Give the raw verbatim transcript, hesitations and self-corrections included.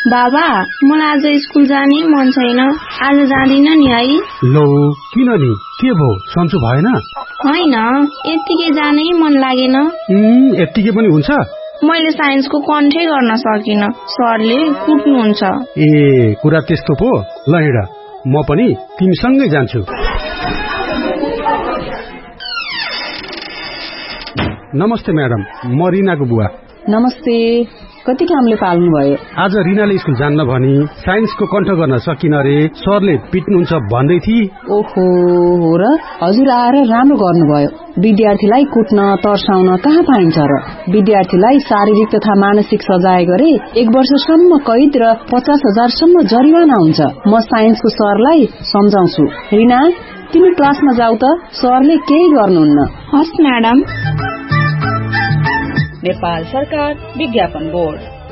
बाबा मलाई आज स्कुल जाने मन छैन, आज जाँदिन नि है। लो किन नि, के भो सन्चो भएन? होइन, यत्तिकै जानै मन लागेन। यत्तिकै पनि हुन्छ? मैले साइन्सको कन्ठै गर्न सकिन, सरले कुट्नुहुन्छ। ए कुरा त्यस्तो पो। ल हिँड, म पनि तिमीसँगै जान्छु। नमस्ते म्याडम, म रिनाको बुवा। नमस्ते। कति कामले पाल्नु भयो? आज रिनाले स्कुल जान्न भनी साइन्सको कण्ठ गर्न सकिन रे, सरले पिट्नुहुन्छ भन्दै थिए। ओहो हो र, हजुर आएर राम्रो गर्नुभयो। विद्यार्थीलाई कुट्न तर्साउन कहाँ पाइन्छ र? विद्यार्थीलाई शारीरिक तथा मानसिक सजाय गरे एक वर्षसम्म कैद र पचास हजारसम्म जरिवाना हुन्छ। म साइन्सको सरलाई सम्झाउँछु। रिना, तिमी क्लासमा जाऊ त, सरले केही गर्नुहुन्न। हस् म्याडम। नेपाल सरकार विज्ञापन बोर्ड।